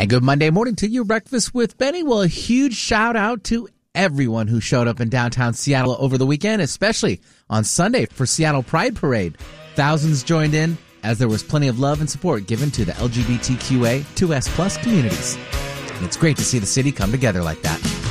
And good Monday morning to you, Breakfast with Benny. Well, a huge shout out to everyone who showed up in downtown Seattle over the weekend, especially on Sunday for Seattle Pride Parade. Thousands joined in as there was plenty of love and support given to the LGBTQA2S+ communities. And it's great to see the city come together like that.